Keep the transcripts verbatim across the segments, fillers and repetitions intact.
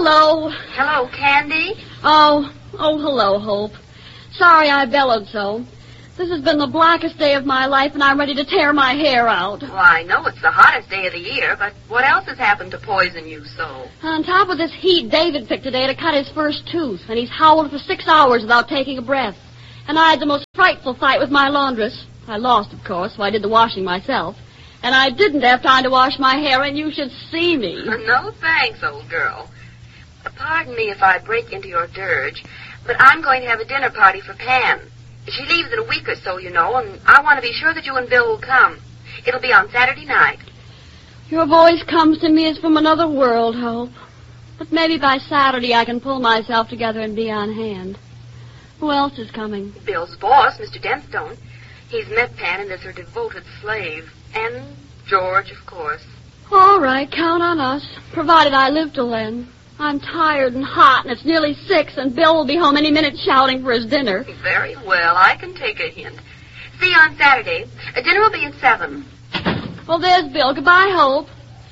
hello. Hello, Candy. Oh, oh, hello, Hope. Sorry I bellowed so. This has been the blackest day of my life, and I'm ready to tear my hair out. Well, I know it's the hottest day of the year, but what else has happened to poison you so? On top of this heat, David picked today to cut his first tooth, and he's howled for six hours without taking a breath. And I had the most frightful fight with my laundress. I lost, of course, so I did the washing myself. And I didn't have time to wash my hair, and you should see me. No thanks, old girl. Pardon me if I break into your dirge, but I'm going to have a dinner party for Pan. She leaves in a week or so, you know, and I want to be sure that you and Bill will come. It'll be on Saturday night. Your voice comes to me as from another world, Hope. But maybe by Saturday I can pull myself together and be on hand. Who else is coming? Bill's boss, Mister Denstone. He's met Pan and is her devoted slave. And George, of course. All right, count on us, provided I live till then. I'm tired and hot, and it's nearly six, and Bill will be home any minute shouting for his dinner. Very well, I can take a hint. See you on Saturday. Uh, dinner will be at seven. Well, there's Bill. Goodbye, Hope.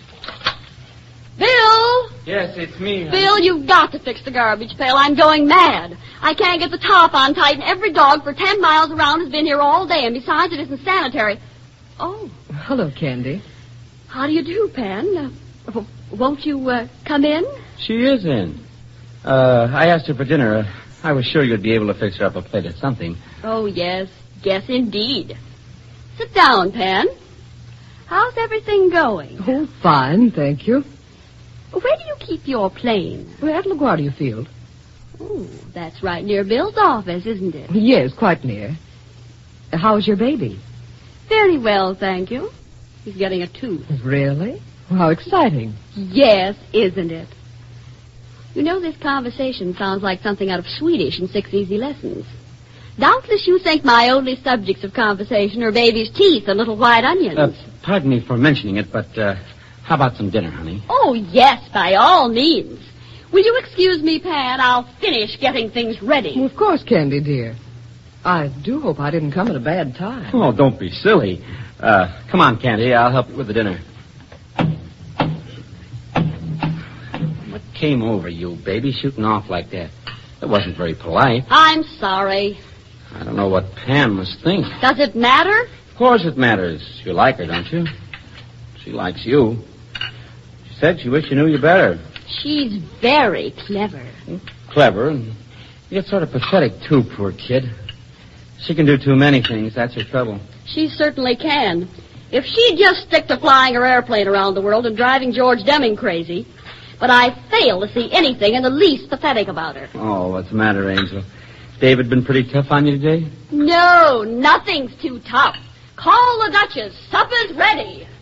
Bill! Yes, it's me. Honey. Bill, you've got to fix the garbage pail. I'm going mad. I can't get the top on tight, and every dog for ten miles around has been here all day, and besides, it isn't sanitary. Oh. Hello, Candy. How do you do, Pan? Uh, w- won't you uh, come in? She is in. Uh, I asked her for dinner. Uh, I was sure you'd be able to fix her up a plate of something. Oh, yes. Yes, indeed. Sit down, Pan. How's everything going? Oh, fine, thank you. Where do you keep your plane? We're at LaGuardia Field. Oh, that's right near Bill's office, isn't it? Yes, quite near. How's your baby? Very well, thank you. He's getting a tooth. Really? How exciting. Yes, isn't it? You know, this conversation sounds like something out of Swedish in Six Easy Lessons. Doubtless you think my only subjects of conversation are baby's teeth and little white onions. Uh, pardon me for mentioning it, but uh, how about some dinner, honey? Oh, yes, by all means. Will you excuse me, Pan? I'll finish getting things ready. Well, of course, Candy, dear. I do hope I didn't come at a bad time. Oh, don't be silly. Uh, come on, Candy. I'll help you with the dinner. What came over you, baby, shooting off like that? It wasn't very polite. I'm sorry. I don't know what Pam must think. Does it matter? Of course it matters. You like her, don't you? She likes you. She said she wished she knew you better. She's very clever. Clever, and yet sort of pathetic, too, poor kid. She can do too many things. That's her trouble. She certainly can. If she'd just stick to flying her airplane around the world and driving George Deming crazy. But I fail to see anything in the least pathetic about her. Oh, what's the matter, Angel? David been pretty tough on you today? No, nothing's too tough. Call the Duchess. Supper's ready.